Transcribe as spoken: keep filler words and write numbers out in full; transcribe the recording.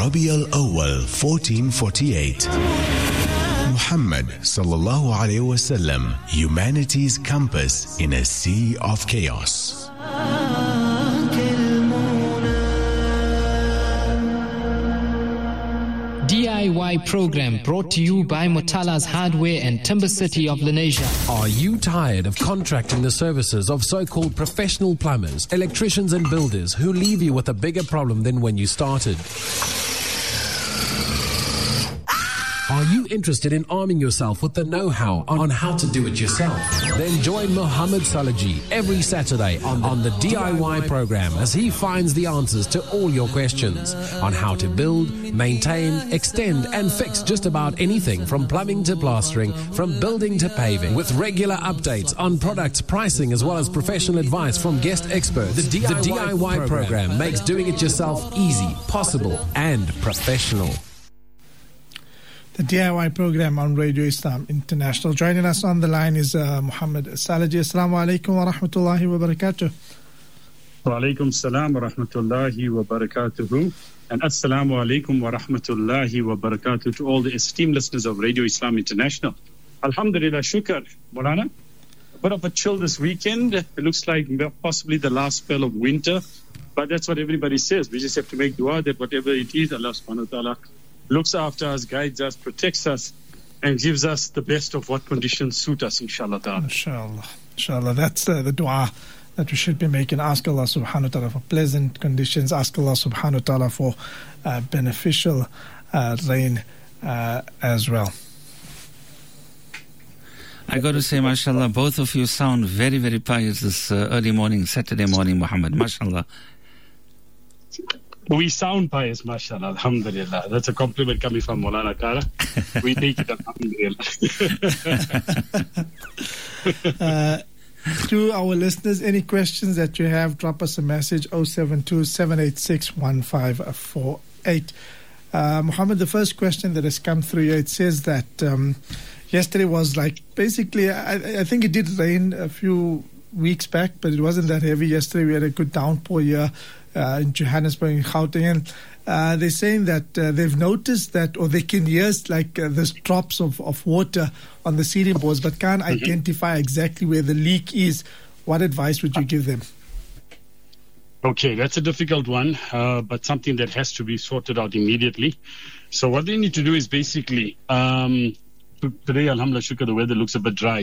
Rabi al-Awwal fourteen forty-eight. Muhammad sallallahu alayhi wasallam, humanity's compass in a sea of chaos. D I Y program brought to you by Mutala's Hardware and Timber City of Lenasia. Are you tired of contracting the services of so-called professional plumbers, electricians and builders who leave you with a bigger problem than when you started? Are you interested in arming yourself with the know-how on how to do it yourself? Then join Muhammad Salaji every Saturday on, on the D I Y program as he finds the answers to all your questions on how to build, maintain, extend and fix just about anything from plumbing to plastering, from building to paving, with regular updates on products, pricing as well as professional advice from guest experts. The D I Y, the D I Y program, program makes doing it yourself easy, possible and professional. The D I Y program on Radio Islam International. Joining us on the line is uh, Muhammad Salaji. Assalamu alaikum wa rahmatullahi wa barakatuh. Wa alaikum salam wa rahmatullahi wa barakatuhu. And assalamu alaikum wa rahmatullahi wa barakatuh to all the esteemed listeners of Radio Islam International. Alhamdulillah, shukr. Maulana, a bit of a chill this weekend. It looks like possibly the last spell of winter. But that's what everybody says. We just have to make dua that whatever it is, Allah subhanahu wa ta'ala looks after us, guides us, protects us, and gives us the best of what conditions suit us, inshallah ta'ala. Inshallah. Inshallah. That's uh, the dua that we should be making. Ask Allah subhanahu wa ta'ala for pleasant conditions. Ask Allah subhanahu wa ta'ala for uh, beneficial uh, rain uh, as well. I got to say, mashallah, both of you sound very, very pious this uh, early morning, Saturday morning, Muhammad. Mashallah. We sound pious, mashallah, alhamdulillah. That's a compliment coming from Maulana Kara. We take it, alhamdulillah. uh, to our listeners, any questions that you have, drop us a message, oh seven two, seven eight six, one five four eight. Uh, Muhammad, the first question that has come through here, it says that um, yesterday was like, basically, I, I think it did rain a few weeks back, but it wasn't that heavy. Yesterday we had a good downpour here. Uh, in Johannesburg, in Gauteng, and uh, they're saying that uh, they've noticed that, or they can hear like uh, there's drops of, of water on the ceiling boards, but can't mm-hmm. identify exactly where the leak is. What advice would you give them? Okay, that's a difficult one, uh, but something that has to be sorted out immediately. So what they need to do is basically, um, today, alhamdulillah, shukr, the weather looks a bit dry.